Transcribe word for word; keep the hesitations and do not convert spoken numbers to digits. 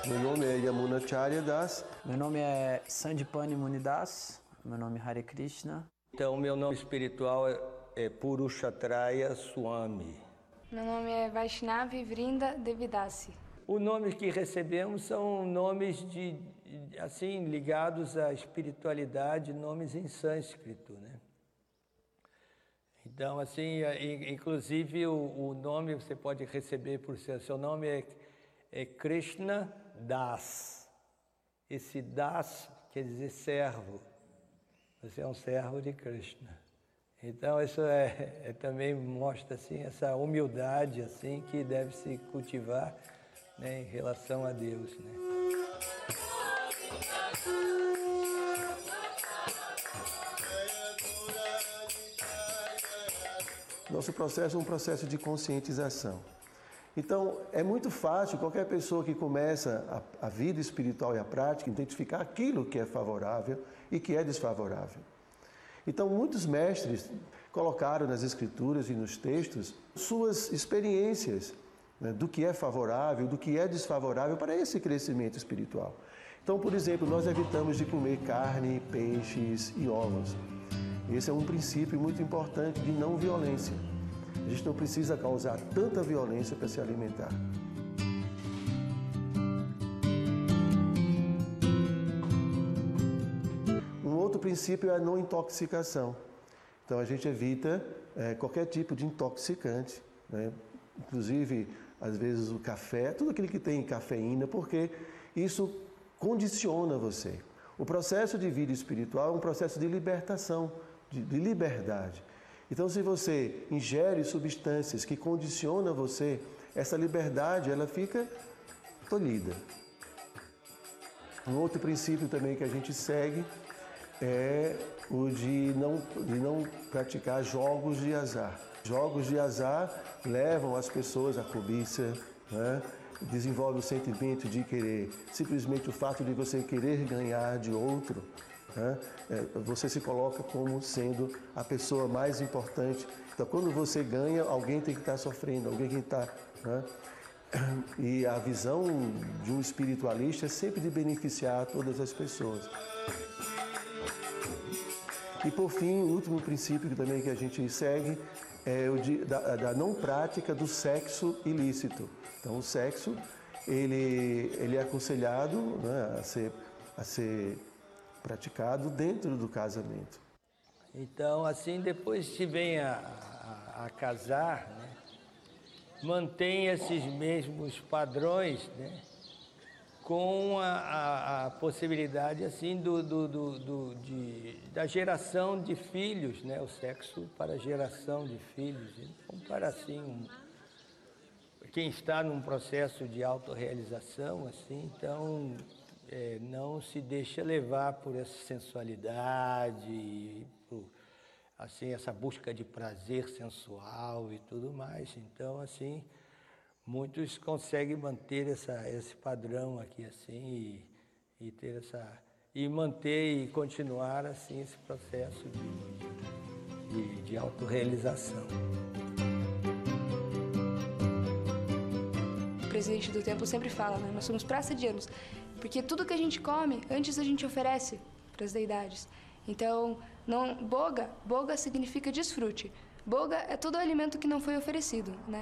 Meu nome é Yamunacharya Das. Meu nome é Sandipani Munidas. Meu nome é Hare Krishna. Então, meu nome espiritual é, é Purushatraya Swami. Meu nome é Vaishnavi Vrinda Devidasi. Os nomes que recebemos são nomes de, assim, ligados à espiritualidade, nomes em sânscrito, né? Então, assim, inclusive o, o nome você pode receber por seu, seu nome é, é Krishna Das. Esse Das quer dizer servo. Você é um servo de Krishna. Então, isso é, é, também mostra assim, essa humildade assim, que deve se cultivar, né, em relação a Deus, né? Nosso processo é um processo de conscientização. Então, é muito fácil qualquer pessoa que começa a, a vida espiritual e a prática identificar aquilo que é favorável e que é desfavorável. Então, muitos mestres colocaram nas escrituras e nos textos suas experiências, né, do que é favorável, do que é desfavorável para esse crescimento espiritual. Então, por exemplo, nós evitamos de comer carne, peixes e ovos. Esse é um princípio muito importante de não violência. A gente não precisa causar tanta violência para se alimentar. Um outro princípio é a não intoxicação. Então a gente evita é, qualquer tipo de intoxicante, né? Inclusive, às vezes, o café, tudo aquilo que tem cafeína, porque isso condiciona você. O processo de vida espiritual é um processo de libertação, de, de liberdade. Então, se você ingere substâncias que condicionam você, essa liberdade ela fica tolhida. Um outro princípio também que a gente segue é o de não, de não praticar jogos de azar. Jogos de azar levam as pessoas à cobiça, né? Desenvolve o sentimento de querer, simplesmente o fato de você querer ganhar de outro, né? Você se coloca como sendo a pessoa mais importante. Então, quando você ganha, alguém tem que estar sofrendo, alguém tem que estar... Né? E a visão de um espiritualista é sempre de beneficiar todas as pessoas. E por fim, o último princípio que também que a gente segue é o de, da, da não prática do sexo ilícito. Então, o sexo ele, ele é aconselhado, né, a ser, a ser praticado dentro do casamento. Então, assim, depois que vem a, a, a casar, né, mantém esses mesmos padrões, né, com a, a, a possibilidade assim do, do, do, do, de, da geração de filhos, né, o sexo para a geração de filhos. Então, para assim, um, quem está num processo de autorrealização, assim, então é, não se deixa levar por essa sensualidade, por, assim, essa busca de prazer sensual e tudo mais. Então, assim, muitos conseguem manter essa, esse padrão aqui, assim, e, e ter essa, e manter e continuar, assim, esse processo de, de, de autorrealização. O presidente do templo sempre fala, né? Nós somos pracedianos, porque tudo que a gente come, antes a gente oferece para as deidades. Então, não, boga, boga significa desfrute. Boga é todo o alimento que não foi oferecido, né?